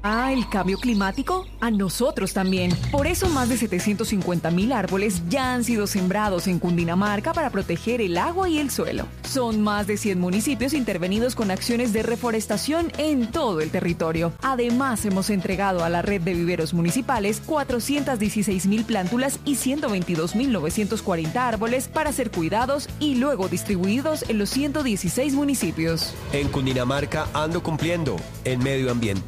Ah, ¿el cambio climático? A nosotros también. Por eso más de 750,000 árboles ya han sido sembrados en Cundinamarca para proteger el agua y el suelo. Son más de 100 municipios intervenidos con acciones de reforestación en todo el territorio. Además, hemos entregado a la red de viveros municipales 416,000 plántulas y 122,940 árboles para ser cuidados y luego distribuidos en los 116 municipios. En Cundinamarca ando cumpliendo en medio ambiente.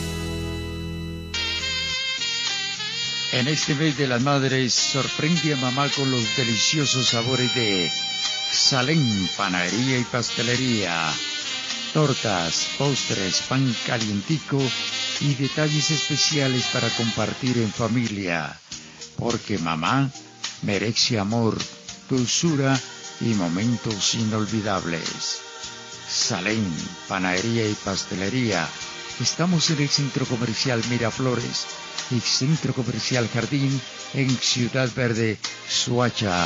En este mes de las madres, sorprende a mamá con los deliciosos sabores de Salem, panadería y pastelería. Tortas, postres, pan calientico y detalles especiales para compartir en familia. Porque mamá merece amor, dulzura y momentos inolvidables. Salem, panadería y pastelería. Estamos en el Centro Comercial Miraflores y Centro Comercial Jardín en Ciudad Verde, Soacha.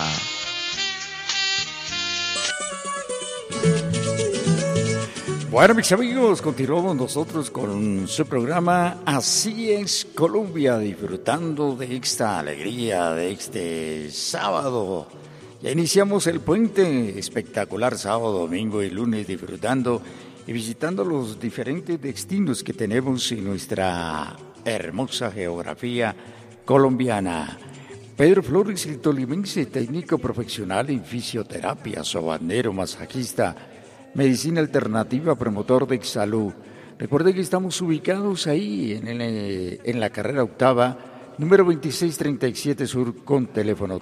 Bueno, mis amigos, continuamos nosotros con su programa Así es Colombia, disfrutando de esta alegría, de este sábado. Ya iniciamos el puente espectacular, sábado, domingo y lunes, disfrutando y visitando los diferentes destinos que tenemos en nuestra hermosa geografía colombiana. Pedro Flores, el tolimense, técnico profesional en fisioterapia, sobandero, masajista, medicina alternativa, promotor de salud. Recuerde que estamos ubicados ahí en la carrera octava, número 2637 Sur, con teléfono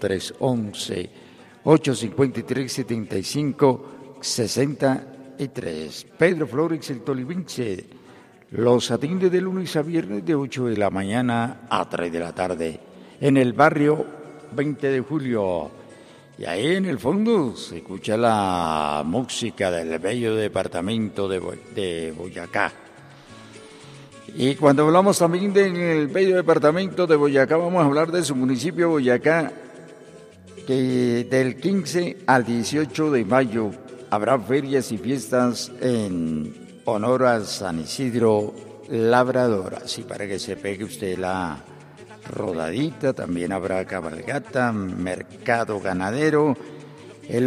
311-853-7563. Pedro Flores, el tolimense, los atiende de lunes a viernes de 8 de la mañana a 3 de la tarde en el barrio 20 de Julio. Y ahí en el fondo se escucha la música del bello departamento de Boyacá. Y cuando hablamos también del bello departamento de Boyacá, vamos a hablar de su municipio Boyacá, que del 15 al 18 de mayo habrá ferias y fiestas en honor a San Isidro Labrador. Así para que se pegue usted la rodadita. También habrá cabalgata, mercado ganadero, el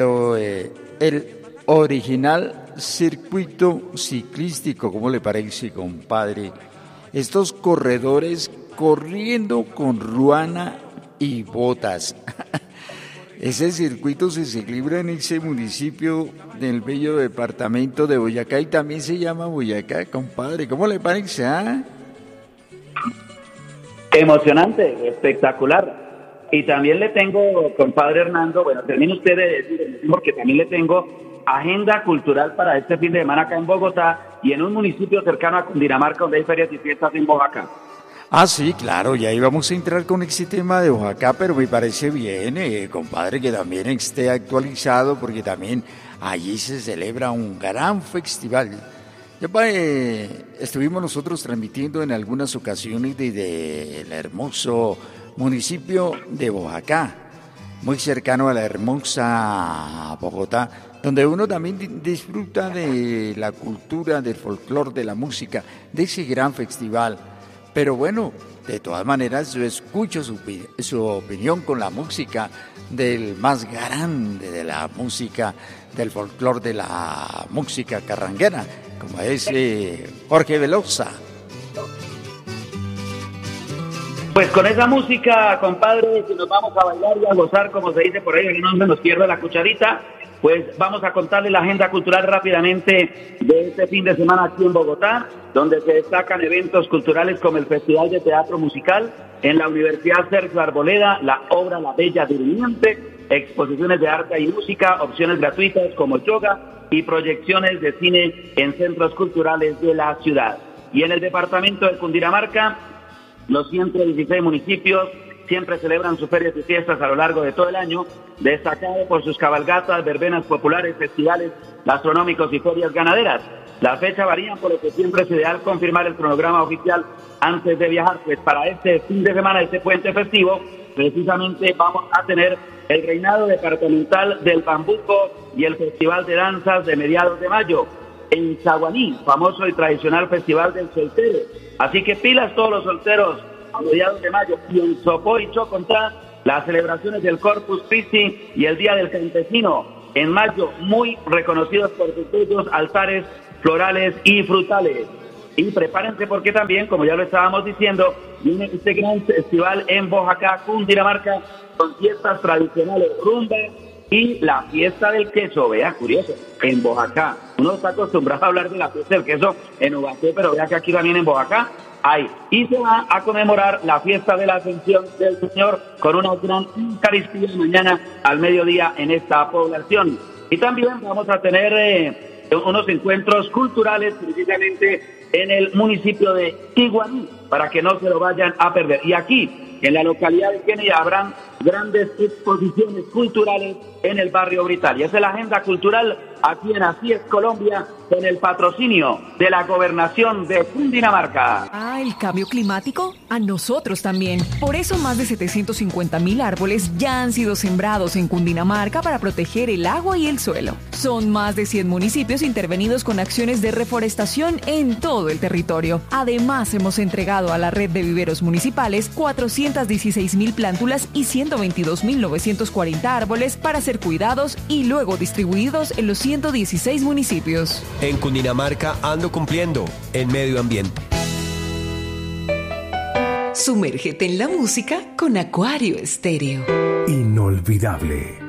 original circuito ciclístico. ¿Cómo le parece, compadre? Estos corredores corriendo con ruana y botas. Ese circuito se celebra en ese municipio del bello departamento de Boyacá y también se llama Boyacá, compadre. ¿Cómo le parece, Emocionante, espectacular. Y también le tengo, compadre Hernando, bueno, termine usted de decir, porque también le tengo agenda cultural para este fin de semana acá en Bogotá y en un municipio cercano a Cundinamarca donde hay ferias y fiestas en Oaxaca. Ah, sí, claro, ya íbamos a entrar con ese tema de Oaxaca, pero me parece bien, compadre, que también esté actualizado, porque también allí se celebra un gran festival. Ya, estuvimos nosotros transmitiendo en algunas ocasiones desde el hermoso municipio de Oaxaca, muy cercano a la hermosa Bogotá, donde uno también disfruta de la cultura, del folclore, de la música, de ese gran festival. Pero bueno, de todas maneras yo escucho su opinión con la música del más grande de la música, del folclore, de la música carranguera, como es Jorge Velosa. Pues con esa música, compadre, si nos vamos a bailar y a gozar, como se dice por ahí, que no se nos pierda la cucharita, pues vamos a contarle la agenda cultural rápidamente de este fin de semana aquí en Bogotá, donde se destacan eventos culturales como el Festival de Teatro Musical en la Universidad Sergio Arboleda, la obra La Bella Durmiente, exposiciones de arte y música, opciones gratuitas como yoga y proyecciones de cine en centros culturales de la ciudad. Y en el departamento de Cundinamarca, los 116 municipios siempre celebran sus ferias y fiestas a lo largo de todo el año, destacado por sus cabalgatas, verbenas populares, festivales gastronómicos y ferias ganaderas. La fecha varía, por lo que siempre es ideal confirmar el cronograma oficial antes de viajar, pues para este fin de semana, este puente festivo, precisamente vamos a tener el reinado departamental del Bambuco y el Festival de Danzas de mediados de mayo. en Caguaní, famoso y tradicional Festival del Soltero. Así que pilas todos los solteros a mediados de mayo. Y en Sopó y Chocontá, las celebraciones del Corpus Christi y el Día del Campesino en mayo, muy reconocidos por sus bellos altares florales y frutales. Y prepárense porque también, como ya lo estábamos diciendo, viene este gran festival en Boyacá, Cundinamarca, con fiestas tradicionales, rumba y la fiesta del queso. Vea, curioso, en Boyacá. Uno está acostumbrado a hablar de la fiesta del queso en Ubaté, pero vea que aquí también en Boyacá hay. Y se va a conmemorar la fiesta de la Ascensión del Señor con una gran Eucaristía mañana al mediodía en esta población. Y también vamos a tener unos encuentros culturales precisamente en el municipio de Iguaní, para que no se lo vayan a perder. Y aquí, en la localidad de Kennedy, habrán grandes exposiciones culturales en el barrio Brital. Y esa es la agenda cultural aquí en Así es Colombia, con el patrocinio de la Gobernación de Cundinamarca. Ah, ¿el cambio climático? A nosotros también. Por eso más de 750.000 árboles ya han sido sembrados en Cundinamarca para proteger el agua y el suelo. Son más de 100 municipios intervenidos con acciones de reforestación en todo el territorio. Además, hemos entregado a la red de viveros municipales 416.000 plántulas y 122.940 árboles para ser cuidados y luego distribuidos en los 116 municipios. En Cundinamarca ando cumpliendo en medio ambiente. Sumérgete en la música con Acuario Estéreo. Inolvidable.